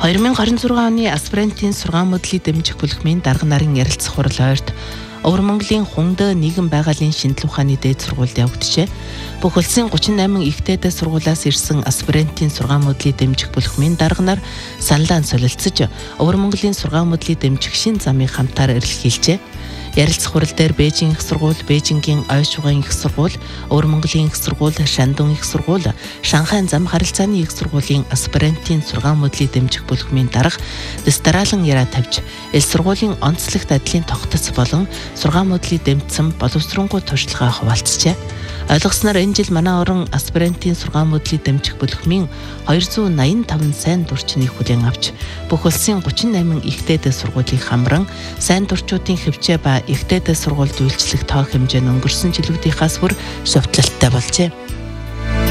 2026 оны аспирантын сургаан мөдлийн дэмжих бүлэгмийн дарга нарын ярилцах хурал ойрт Өвөр Монголын Хунгда нийгэм байгууллагын шинжлэх ухааны дээд сургуульд явагдажээ. Бүх улсын 38 ихтэй дээд сургуулиас ирсэн аспирантын сургаан мөдлийн дэмжих бүлэгмийн дарга нар саналаанд солилцож Өвөр Монголын сургаан мөдлийн дэмжих шин замыг хамтаар эрэлхийлжээ. Ярилцах хурал дээр Бээжин их сургууль, Бээжингийн Ойшуган их сургууль, Өвөр Монголын их сургууль, Шандун их сургууль, Шанхай зам харилцааны их сургуулийн аспирантын сургаан мөдлийн дэмжих бүлэгмийн дарга Дистаралан яраа тавьж, ил сургуулийн онцлогт адлын тогтц болон сургаан мөдлийн дэмжсэн боловсронгуй туршлагаа хуваалцжээ. Ойлгосноор энэ жил манай орон аспирантын сургаан мөдлийн дэмжих бүлэгмийн 285 сайн дурчныг хүлээн авч бүх улсын 38 ихтэй дээд сургуулийг хамран сайн дурчуудын хөвчөө ба ихтэй дээд сургуульд үйлчлэх тоо хэмжээ нь өнгөрсөн жилүүдийнхээс бүр шавтлалттай болжээ.